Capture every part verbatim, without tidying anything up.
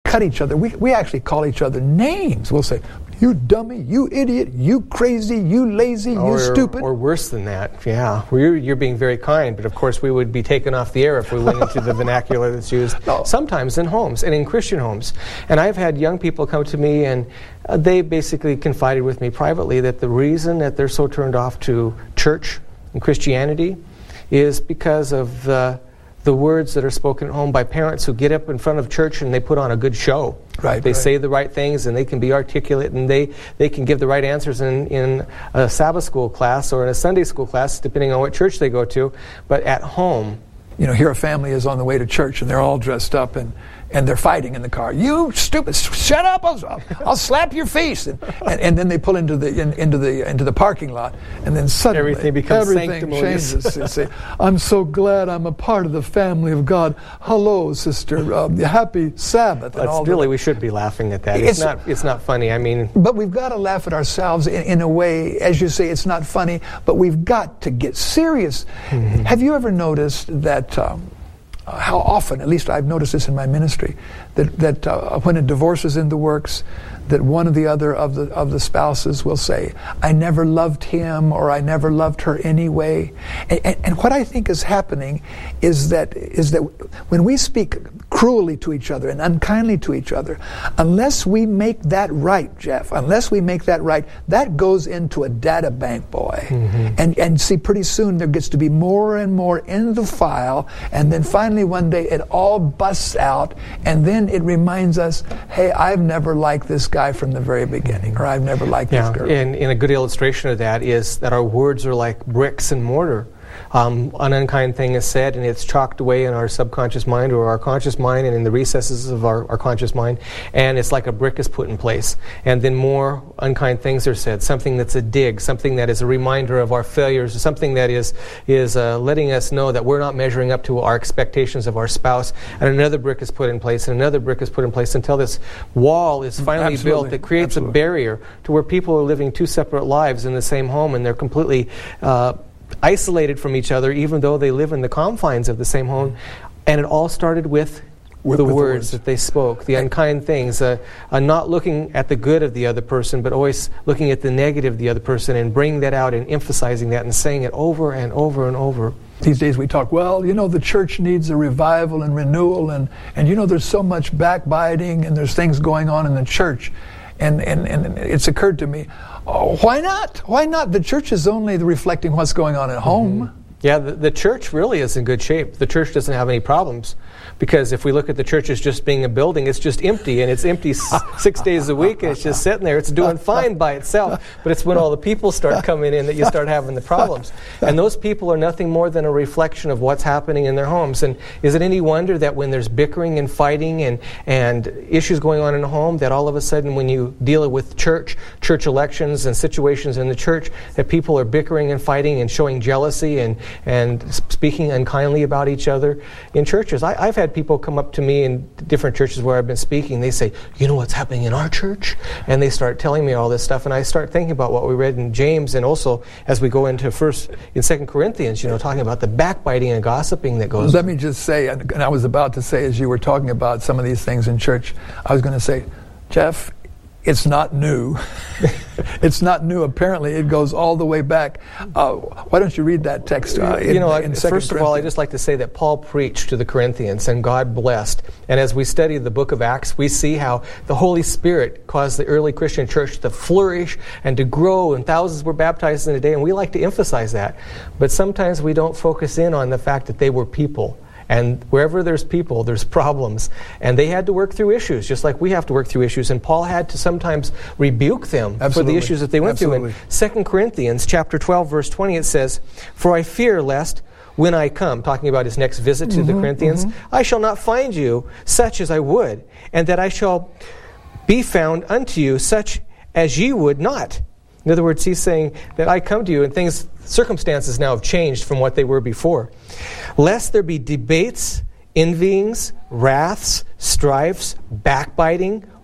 cut each other. We we actually call each other names. We'll say, "You dummy, you idiot, you crazy, you lazy, you or, stupid." Or worse than that, yeah. Well, you're, you're being very kind, but of course we would be taken off the air if we went into the vernacular that's used no. sometimes in homes and in Christian homes. And I've had young people come to me and uh, they basically confided with me privately that the reason that they're so turned off to church and Christianity is because of the the words that are spoken at home by parents who get up in front of church and they put on a good show. Right. They right. say the right things and they can be articulate and they, they can give the right answers in, in a Sabbath school class or in a Sunday school class, depending on what church they go to. But at home, you know, here a family is on the way to church and they're all dressed up and, and they're fighting in the car. "You stupid! Shut up! I'll, I'll slap your face!" And, and and then they pull into the in, into the into the parking lot, and then suddenly everything becomes everything sanctimonious. changes. They say, "I'm so glad I'm a part of the family of God. Hello, sister. Uh, happy Sabbath." And That's all really the, we should be laughing at that. It's, It's- not it's not funny. I mean, But we've got to laugh at ourselves in, in a way, as you say, it's not funny, but we've got to get serious. Mm-hmm. Have you ever noticed that, um, uh, how often, at least I've noticed this in my ministry, that, that uh, when a divorce is in the works, that one or the other of the of the spouses will say, "I never loved him," or "I never loved her anyway." And, and, and what I think is happening is that is that when we speak cruelly to each other and unkindly to each other, unless we make that right, Jeff, unless we make that right, that goes into a data bank, boy. Mm-hmm. And and see, pretty soon there gets to be more and more in the file, and then finally one day it all busts out, and then it reminds us, "Hey, I've never liked this guy from the very beginning," or "I've never liked yeah. this girl." And, and a good illustration of that is that our words are like bricks and mortar. Um, an unkind thing is said and it's chalked away in our subconscious mind or our conscious mind and in the recesses of our, our conscious mind, and it's like a brick is put in place. And then more unkind things are said, something that's a dig, something that is a reminder of our failures, something that is, is uh, letting us know that we're not measuring up to our expectations of our spouse, and another brick is put in place and another brick is put in place until this wall is finally Absolutely. built that creates Absolutely. a barrier to where people are living two separate lives in the same home and they're completely uh, isolated from each other, even though they live in the confines of the same home. And it all started with, With- the with the words words. that they spoke, the unkind things, uh, uh, not looking at the good of the other person, but always looking at the negative of the other person and bringing that out and emphasizing that and saying it over and over and over. These days we talk, well, you know, the church needs a revival and renewal, and, and you know, there's so much backbiting and there's things going on in the church. And, and, and it's occurred to me, oh, why not? Why not? The church is only reflecting what's going on at home. Mm-hmm. Yeah, the, the church really is in good shape. The church doesn't have any problems. Because if we look at the church as just being a building, it's just empty, and it's empty s- six days a week, and it's just sitting there. It's doing fine by itself. But it's when all the people start coming in that you start having the problems. And those people are nothing more than a reflection of what's happening in their homes. And is it any wonder that when there's bickering and fighting and, and issues going on in a home, that all of a sudden when you deal with church, church elections and situations in the church, that people are bickering and fighting and showing jealousy and, and speaking unkindly about each other in churches? I, I've had people come up to me in different churches where I've been speaking. They say, "You know what's happening in our church?" And they start telling me all this stuff, and I start thinking about what we read in James, and also as we go into first in Second Corinthians, you know, talking about the backbiting and gossiping that goes. Let me just say, and I was about to say, as you were talking about some of these things in church, I was going to say, Jeff, it's not new. It's not new. Apparently, it goes all the way back. Uh, why don't you read that text? Uh, in, you know, in first of all, I just like to say that Paul preached to the Corinthians, and God blessed. And as we study the book of Acts, we see how the Holy Spirit caused the early Christian church to flourish and to grow, and thousands were baptized in a day, and we like to emphasize that. But sometimes we don't focus in on the fact that they were people. And wherever there's people, there's problems. And they had to work through issues, just like we have to work through issues. And Paul had to sometimes rebuke them Absolutely. for the issues that they went Absolutely. through. In Second Corinthians chapter twelve, verse twenty, it says, "For I fear lest when I come," talking about his next visit to mm-hmm, the Corinthians, mm-hmm. "I shall not find you such as I would, and that I shall be found unto you such as ye would not." In other words, he's saying that I come to you and things, circumstances now have changed from what they were before. "Lest there be debates, envyings, wraths, strifes, backbiting,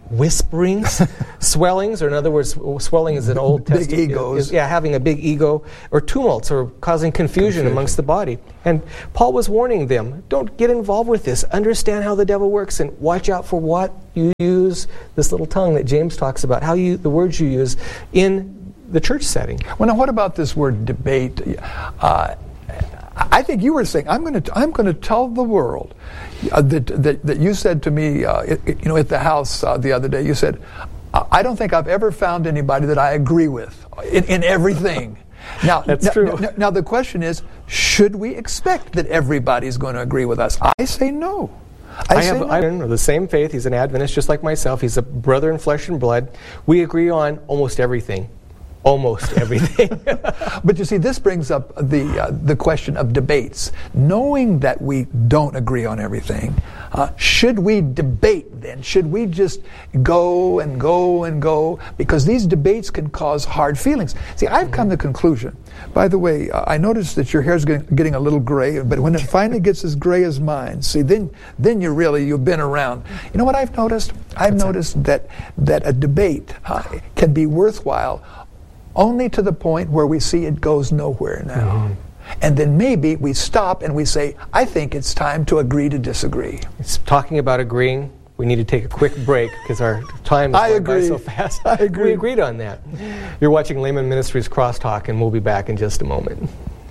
whisperings, swellings, or in other words, swelling is an Old Big Testament. egos. Is, yeah, having a big ego, or tumults, or causing confusion, confusion amongst the body. And Paul was warning them, don't get involved with this. Understand how the devil works, and watch out for what you use, this little tongue that James talks about, how you the words you use in the church setting. Well, now what about this word debate? Uh, I think you were saying, I'm going to I'm going to tell the world uh, that, that that you said to me, uh, it, you know, at the house uh, the other day. You said, I don't think I've ever found anybody that I agree with in, in everything. Now, that's now, true. Now, now the question is, should we expect that everybody's going to agree with us? I say no. I, I say have no. I'm of the same faith. He's an Adventist just like myself. He's a brother in flesh and blood. We agree on almost everything. Almost everything. But you see, this brings up the uh, the question of debates. Knowing that we don't agree on everything, uh, should we debate then? Should we just go and go and go? Because these debates can cause hard feelings. See, I've come to the conclusion. By the way, uh, I noticed that your hair's getting, getting a little gray, but when it finally gets as gray as mine, see, then then you really, you've been around. You know what I've noticed? I've What's noticed that? that that a debate uh, can be worthwhile only to the point where we see it goes nowhere now. Mm-hmm. And then maybe we stop and we say, I think it's time to agree to disagree. It's talking about agreeing. We need to take a quick break because our time is I going agree. by so fast. I agree. We agreed on that. You're watching Layman Ministries Crosstalk, and we'll be back in just a moment.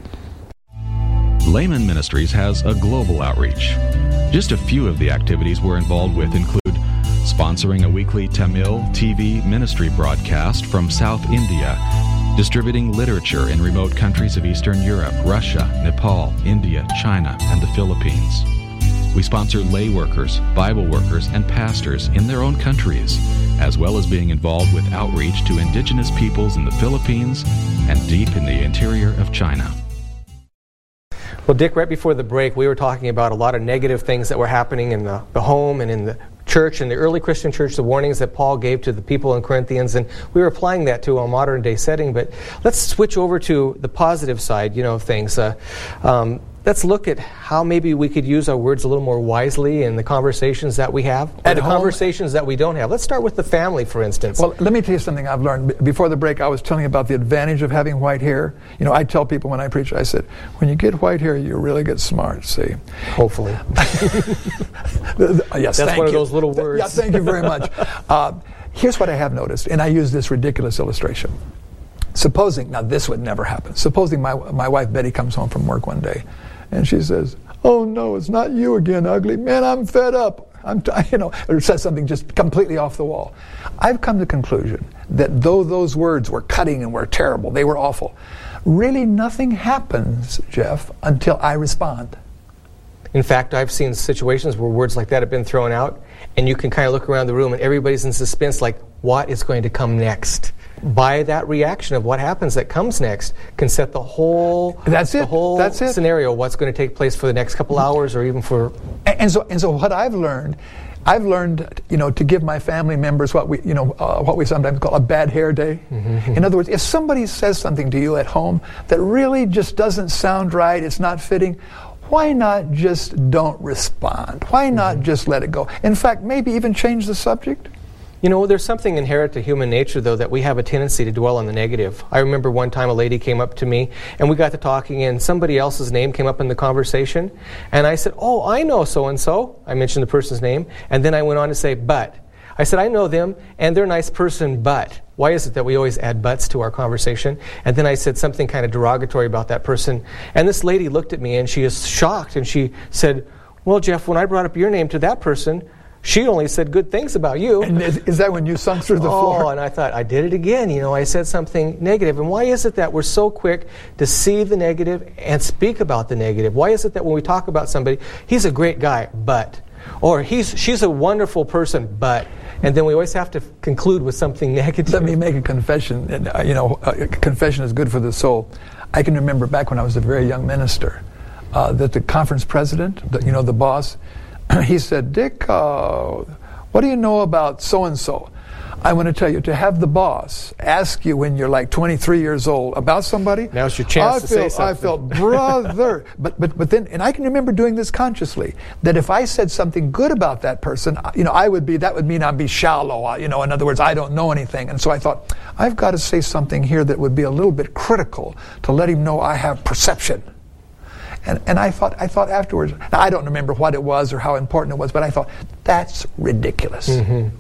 Layman Ministries has a global outreach. Just a few of the activities we're involved with include sponsoring a weekly Tamil T V ministry broadcast from South India, distributing literature in remote countries of Eastern Europe, Russia, Nepal, India, China, and the Philippines. We sponsor lay workers, Bible workers, and pastors in their own countries, as well as being involved with outreach to indigenous peoples in the Philippines and deep in the interior of China. Well, Dick, right before the break, we were talking about a lot of negative things that were happening in the, the home and in the church, in the early Christian church, the warnings that Paul gave to the people in Corinthians, and we were applying that to a modern day setting. But let's switch over to the positive side, you know, of things. Uh, um, let's look at how maybe we could use our words a little more wisely in the conversations that we have, or At the home? Conversations that we don't have. Let's start with the family, for instance. Well, let me tell you something I've learned. B- Before the break, I was telling you about the advantage of having white hair. You know, I tell people when I preach, I said, when you get white hair, you really get smart, see. Hopefully. Yes, That's thank one of you. those little words. Yeah, thank you very much. Uh, here's what I have noticed, and I use this ridiculous illustration. Supposing, now this would never happen, supposing my my wife Betty comes home from work one day, and she says, oh no, it's not you again, ugly. Man, I'm fed up. I'm, t-, you know, or says something just completely off the wall. I've come to the conclusion that though those words were cutting and were terrible, they were awful, really nothing happens, Jeff, until I respond. In fact, I've seen situations where words like that have been thrown out, and you can kind of look around the room and everybody's in suspense, like, what is going to come next? By that reaction of what happens that comes next can set the whole That's the it. whole That's it. scenario, what's going to take place for the next couple hours or even for... And, and so, and so, what I've learned, I've learned, you know, to give my family members what we, you know, uh, what we sometimes call a bad hair day. Mm-hmm. In other words, if somebody says something to you at home that really just doesn't sound right, it's not fitting, why not just don't respond? Why not mm-hmm. just let it go? In fact, maybe even change the subject. You know, there's something inherent to human nature, though, that we have a tendency to dwell on the negative. I remember one time a lady came up to me, and we got to talking, and somebody else's name came up in the conversation, and I said, oh, I know so-and-so. I mentioned the person's name, and then I went on to say, but. I said, I know them, and they're a nice person, but. Why is it that we always add buts to our conversation? And then I said something kind of derogatory about that person, and this lady looked at me, and she is shocked, and she said, well, Jeff, when I brought up your name to that person, she only said good things about you. And is, is that when you sunk through the oh, floor? Oh, and I thought, I did it again. You know, I said something negative. And why is it that we're so quick to see the negative and speak about the negative? Why is it that when we talk about somebody, he's a great guy, but, or he's she's a wonderful person, but, and then we always have to conclude with something negative. Let me make a confession. And, uh, you know, uh, confession is good for the soul. I can remember back when I was a very young minister, uh, that the conference president, the, you know, the boss, he said, Dick, uh, what do you know about so-and-so? I want to tell you, to have the boss ask you when you're like twenty-three years old about somebody. Now's your chance I to felt, say something. I felt, brother. but, but, but then, and I can remember doing this consciously, that if I said something good about that person, you know, I would be, that would mean I'd be shallow. You know, in other words, I don't know anything. And so I thought, I've got to say something here that would be a little bit critical to let him know I have perception. And, and I thought, I thought afterwards, now I don't remember what it was or how important it was, but I thought, that's ridiculous. Mm-hmm.